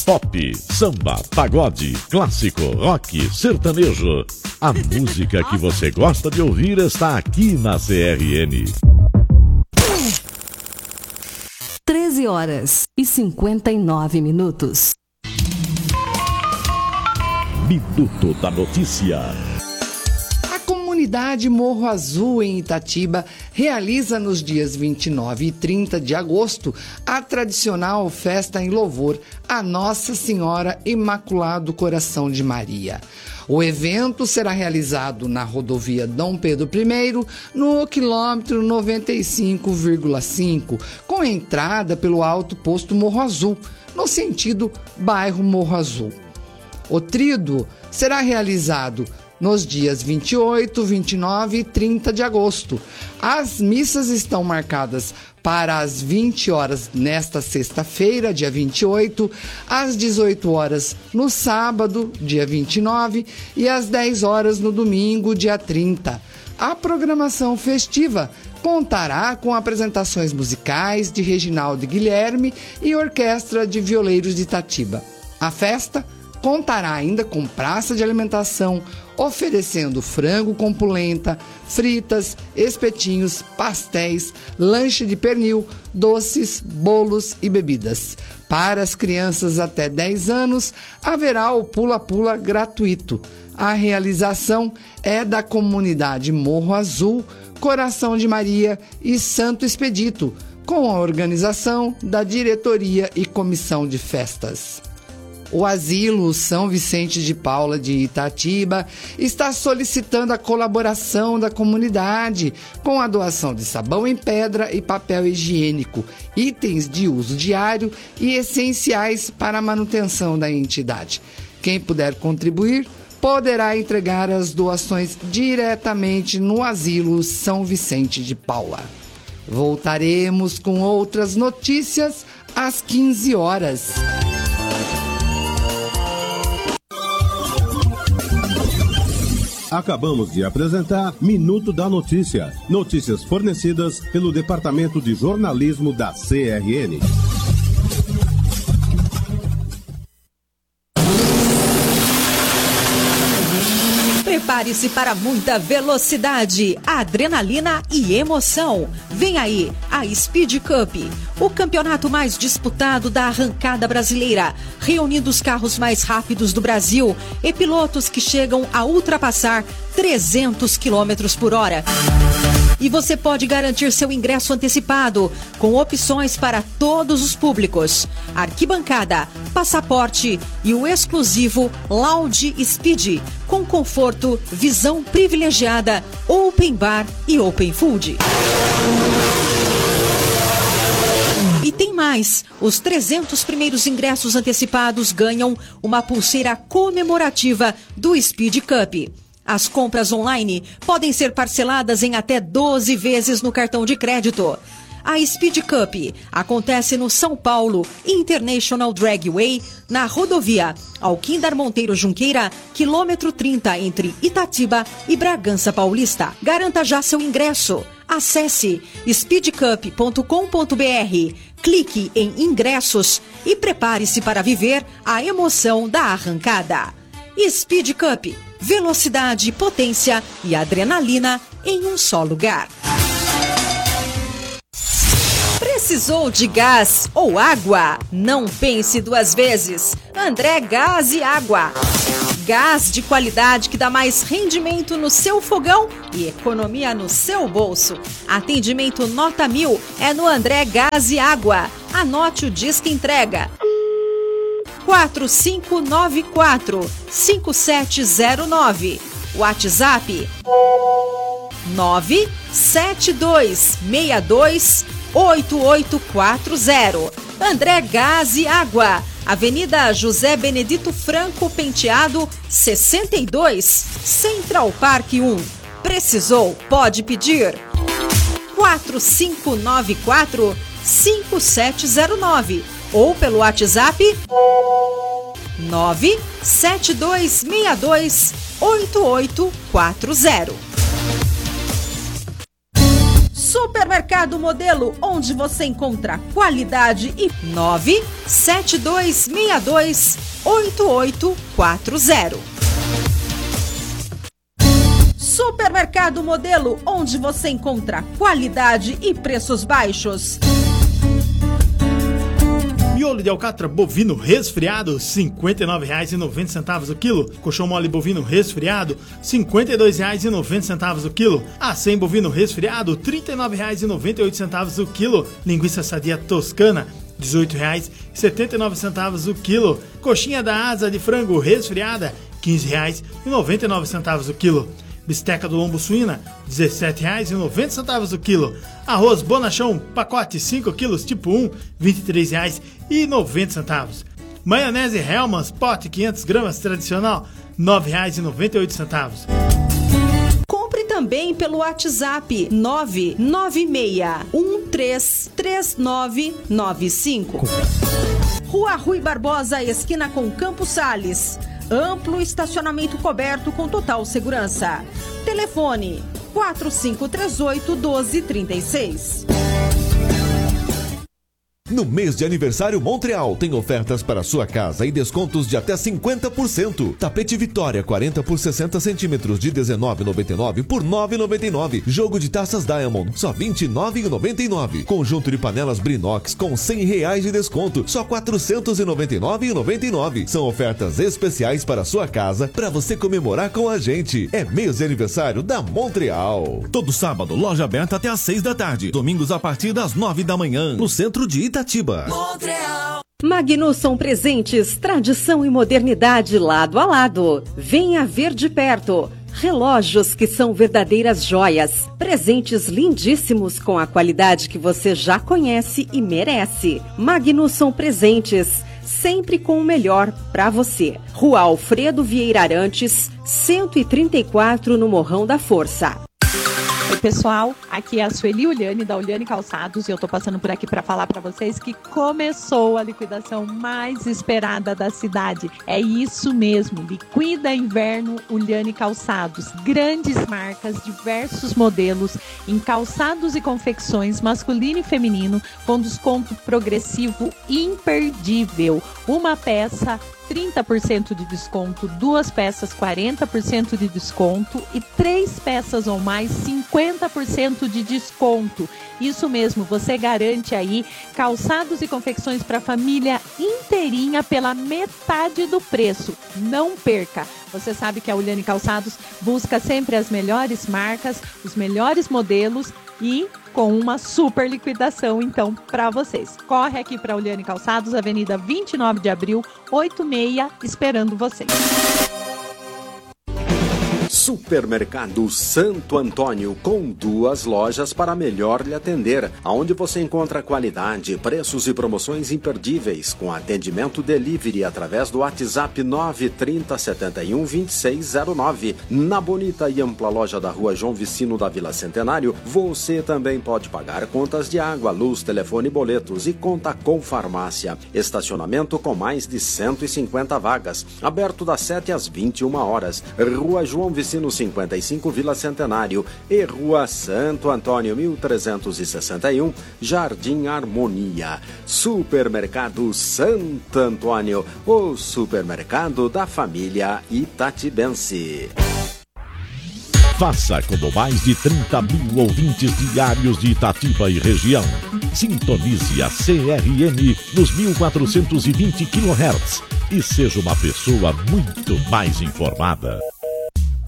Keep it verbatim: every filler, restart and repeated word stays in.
Pop, samba, pagode, clássico, rock, sertanejo. A música que você gosta de ouvir está aqui na C R N. treze horas e cinquenta e nove minutos. Minuto da Notícia. A comunidade Morro Azul, em Itatiba, realiza nos dias vinte e nove e trinta de agosto a tradicional festa em louvor a Nossa Senhora Imaculado Coração de Maria. O evento será realizado na rodovia Dom Pedro I, no quilômetro noventa e cinco vírgula cinco, com entrada pelo Alto Posto Morro Azul, no sentido bairro Morro Azul. O tríduo será realizado nos dias vinte e oito, vinte e nove e trinta de agosto. As missas estão marcadas para as vinte horas nesta sexta-feira, dia vinte e oito, às dezoito horas no sábado, dia vinte e nove, e às dez horas no domingo, dia trinta. A programação festiva contará com apresentações musicais de Reginaldo Guilherme e Orquestra de Violeiros de Itatiba. A festa contará ainda com praça de alimentação, oferecendo frango com polenta, fritas, espetinhos, pastéis, lanche de pernil, doces, bolos e bebidas. Para as crianças até dez anos, haverá o pula-pula gratuito. A realização é da comunidade Morro Azul, Coração de Maria e Santo Expedito, com a organização da diretoria e comissão de festas. O Asilo São Vicente de Paula de Itatiba está solicitando a colaboração da comunidade com a doação de sabão em pedra e papel higiênico, itens de uso diário e essenciais para a manutenção da entidade. Quem puder contribuir poderá entregar as doações diretamente no Asilo São Vicente de Paula. Voltaremos com outras notícias às quinze horas. Acabamos de apresentar Minuto da Notícia. Notícias fornecidas pelo Departamento de Jornalismo da C R N. Prepare-se para muita velocidade, adrenalina e emoção. Vem aí a Speed Cup, o campeonato mais disputado da arrancada brasileira, reunindo os carros mais rápidos do Brasil e pilotos que chegam a ultrapassar trezentos quilômetros por hora. E você pode garantir seu ingresso antecipado, com opções para todos os públicos: arquibancada, passaporte e o exclusivo Lounge Speed, com conforto, visão privilegiada, open bar e open food. E tem mais, os trezentos primeiros ingressos antecipados ganham uma pulseira comemorativa do Speed Cup. As compras online podem ser parceladas em até doze vezes no cartão de crédito. A Speed Cup acontece no São Paulo International Dragway, na rodovia Alquindar Monteiro Junqueira, quilômetro trinta, entre Itatiba e Bragança Paulista. Garanta já seu ingresso. Acesse speed cup ponto com ponto b r, clique em ingressos e prepare-se para viver a emoção da arrancada. Speed Cup, velocidade, potência e adrenalina em um só lugar. Precisou de gás ou água? Não pense duas vezes. André Gás e Água. Gás de qualidade que dá mais rendimento no seu fogão e economia no seu bolso. Atendimento nota mil é no André Gás e Água. Anote o disco entrega. quatro cinco nove quatro, cinco sete zero nove. WhatsApp nove sete dois seis dois oito oito quatro zero. André Gás e Água, Avenida José Benedito Franco Penteado, sessenta e dois, Central Park um. Precisou? Pode pedir. quatro cinco nove quatro, cinco sete zero nove ou pelo WhatsApp nove sete dois seis dois oito oito quatro zero. Supermercado Modelo, onde você encontra qualidade e nove sete dois seis dois oito oito quatro zero. Supermercado Modelo, onde você encontra qualidade e preços baixos. Miolo de alcatra bovino resfriado, cinquenta e nove reais e noventa centavos o quilo. Colchão mole bovino resfriado, cinquenta e dois reais e noventa centavos o quilo. Acém bovino resfriado, trinta e nove reais e noventa e oito centavos o quilo. Linguiça sadia toscana, dezoito reais e setenta e nove centavos o quilo. Coxinha da asa de frango resfriada, quinze reais e noventa e nove centavos o quilo. Bisteca do lombo suína, dezessete reais e noventa centavos o quilo. Arroz bonachão, pacote cinco quilos tipo um, vinte e três reais e noventa centavos. Maionese Hellmann's, pote quinhentas gramas tradicional, nove reais e noventa e oito centavos. Compre também pelo WhatsApp nove nove seis um três três nove nove cinco. Rua Rui Barbosa, esquina com Campos Sales. Amplo estacionamento coberto com total segurança. Telefone quatro cinco três oito um dois três seis. No mês de aniversário Montreal, tem ofertas para sua casa e descontos de até cinquenta por cento. Tapete Vitória quarenta por sessenta centímetros de dezenove reais e noventa e nove centavos por nove reais e noventa e nove centavos. Jogo de taças Diamond, só vinte e nove reais e noventa e nove centavos. Conjunto de panelas Brinox com cem reais de desconto, só quatrocentos e noventa e nove reais e noventa e nove centavos. São ofertas especiais para sua casa, para você comemorar com a gente. É mês de aniversário da Montreal. Todo sábado, loja aberta até às seis da tarde. Domingos a partir das nove da manhã, no centro de Itatiba. Montreal. Magnusson Presentes, tradição e modernidade lado a lado. Venha ver de perto. Relógios que são verdadeiras joias. Presentes lindíssimos com a qualidade que você já conhece e merece. Magnusson Presentes, sempre com o melhor para você. Rua Alfredo Vieira Arantes, cento e trinta e quatro, no Morrão da Força. Oi pessoal, aqui é a Sueli Uliane da Uliane Calçados e eu tô passando por aqui para falar para vocês que começou a liquidação mais esperada da cidade. É isso mesmo, liquida inverno Uliane Calçados, grandes marcas, diversos modelos em calçados e confecções masculino e feminino com desconto progressivo imperdível. Uma peça trinta por cento de desconto, duas peças quarenta por cento de desconto e três peças ou mais cinquenta por cento de desconto. Isso mesmo, você garante aí calçados e confecções para a família inteirinha pela metade do preço. Não perca! Você sabe que a Uliane Calçados busca sempre as melhores marcas, os melhores modelos e com uma super liquidação, então, para vocês. Corre aqui para Uliane Calçados, Avenida vinte e nove de abril, oitenta e seis, esperando vocês. Supermercado Santo Antônio, com duas lojas para melhor lhe atender, onde você encontra qualidade, preços e promoções imperdíveis, com atendimento delivery através do WhatsApp nove trinta, setenta e um, vinte e seis zero nove. Na bonita e ampla loja da Rua João Vicino da Vila Centenário, você também pode pagar contas de água, luz, telefone e boletos e conta com farmácia. Estacionamento com mais de cento e cinquenta vagas, aberto das sete às vinte e uma horas. Rua João Vicino cinquenta e cinco, Vila Centenário, e Rua Santo Antônio mil trezentos e sessenta e um, Jardim Harmonia. Supermercado Santo Antônio, o supermercado da família itatibense. Faça como mais de trinta mil ouvintes diários de Itatiba e região. Sintonize a C R N nos mil quatrocentos e vinte quilohertz e seja uma pessoa muito mais informada.